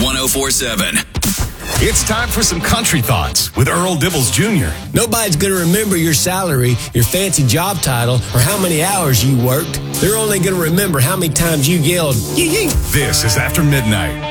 1047. It's time for some country thoughts with Earl Dibbles Jr. Nobody's going to remember your salary, your fancy job title, or how many hours you worked. They're only going to remember how many times you yelled, yee yee. This is After Midnight.